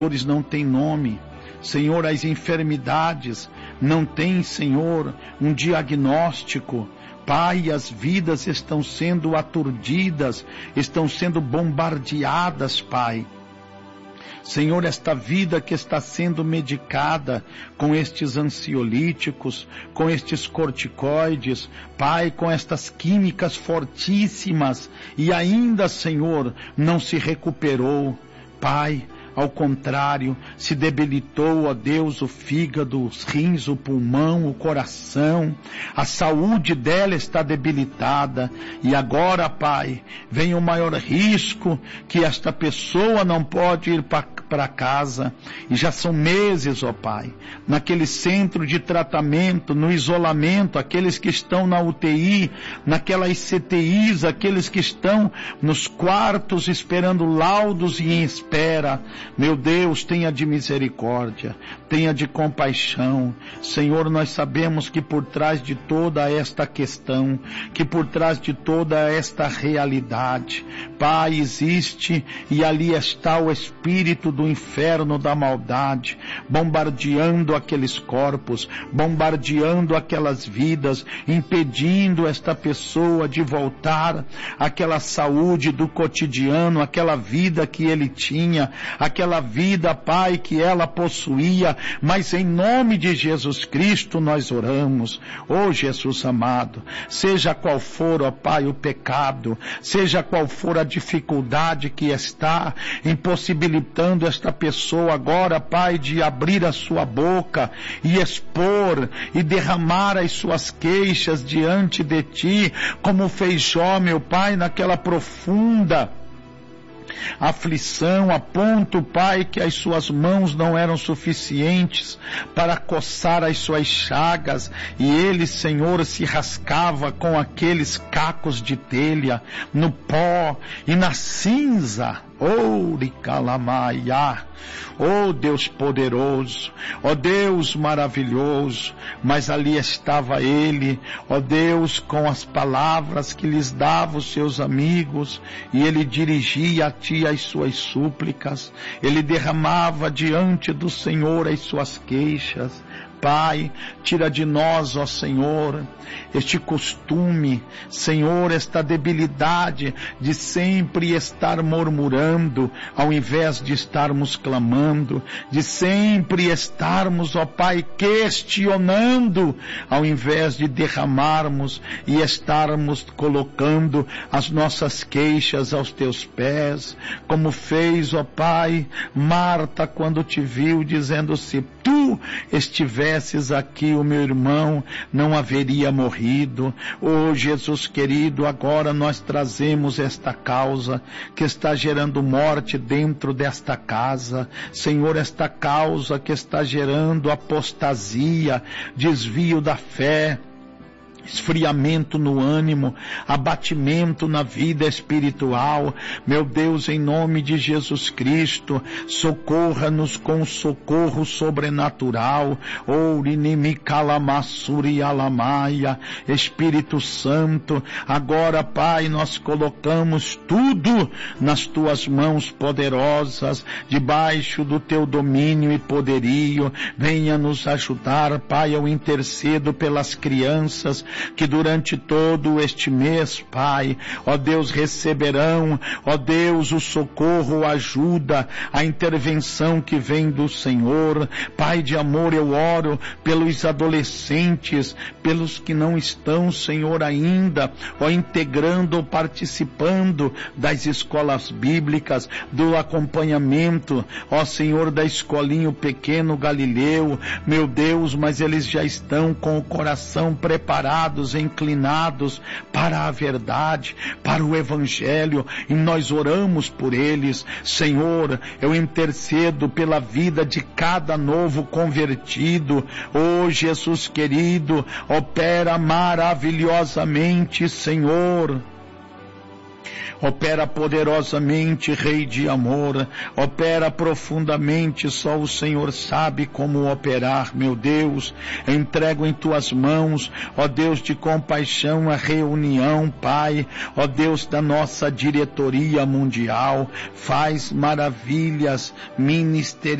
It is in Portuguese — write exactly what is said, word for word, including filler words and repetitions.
dores não têm nome. Senhor, as enfermidades não têm, Senhor, um diagnóstico. Pai, as vidas estão sendo aturdidas, estão sendo bombardeadas, Pai. Senhor, esta vida que está sendo medicada com estes ansiolíticos, com estes corticoides, Pai, com estas químicas fortíssimas, e ainda, Senhor, não se recuperou. Pai, ao contrário, se debilitou, ó Deus, o fígado, os rins, o pulmão, o coração. A saúde dela está debilitada. E agora, Pai, vem o maior risco, que esta pessoa não pode ir para casa. E já são meses, ó Pai, naquele centro de tratamento, no isolamento, aqueles que estão na U T I, naquelas C T Is, aqueles que estão nos quartos esperando laudos e em espera. Meu Deus, tenha de misericórdia, tenha de compaixão. Senhor, nós sabemos que por trás de toda esta questão, que por trás de toda esta realidade, Pai, existe, e ali está o espírito do inferno, da maldade, bombardeando aqueles corpos, bombardeando aquelas vidas, impedindo esta pessoa de voltar àquela saúde do cotidiano, aquela vida que ele tinha, aquela vida, Pai, que ela possuía. Mas em nome de Jesus Cristo nós oramos. Ó Jesus amado, seja qual for, ó Pai, o pecado, seja qual for a dificuldade que está impossibilitando esta pessoa agora, Pai, de abrir a sua boca e expor e derramar as suas queixas diante de Ti, como fez Jó, meu Pai, naquela profunda aflição, a ponto, Pai, que as suas mãos não eram suficientes para coçar as suas chagas, e ele, Senhor, se rascava com aqueles cacos de telha, no pó e na cinza. Ouricalamaiá, oh Deus poderoso, ó Deus maravilhoso, mas ali estava ele, ó Deus, com as palavras que lhes dava os seus amigos, e ele dirigia a Ti as suas súplicas, ele derramava diante do Senhor as suas queixas. Pai, tira de nós, ó Senhor, este costume, Senhor, esta debilidade de sempre estar murmurando, ao invés de estarmos clamando, de sempre estarmos, ó Pai, questionando, ao invés de derramarmos e estarmos colocando as nossas queixas aos Teus pés, como fez, ó Pai, Marta quando Te viu, dizendo: se Tu estivesses aqui, o meu irmão não haveria morrido. Oh Jesus querido, agora nós trazemos esta causa que está gerando morte dentro desta casa, Senhor, esta causa que está gerando apostasia, desvio da fé, esfriamento no ânimo, abatimento na vida espiritual. Meu Deus, em nome de Jesus Cristo, socorra-nos com socorro sobrenatural. Ourinimicalamassuri alamaia, Espírito Santo, agora, Pai, nós colocamos tudo nas Tuas mãos poderosas, debaixo do Teu domínio e poderio. Venha nos ajudar, Pai. Eu intercedo pelas crianças que durante todo este mês, Pai, ó Deus, receberão, ó Deus, o socorro, a ajuda, a intervenção que vem do Senhor. Pai de amor, eu oro pelos adolescentes, pelos que não estão, Senhor, ainda, ó, integrando ou participando das escolas bíblicas, do acompanhamento, ó Senhor, da escolinha Pequeno Galileu. Meu Deus, mas eles já estão com o coração preparado, inclinados para a verdade, para o Evangelho, e nós oramos por eles. Senhor, eu intercedo pela vida de cada novo convertido. Oh Jesus querido, opera maravilhosamente, Senhor. opera poderosamente, Rei de amor, opera profundamente, só o Senhor sabe como operar, meu Deus. Entrego em tuas mãos, ó Deus de compaixão, a reunião, Pai, ó Deus da nossa diretoria mundial, faz maravilhas ministeriais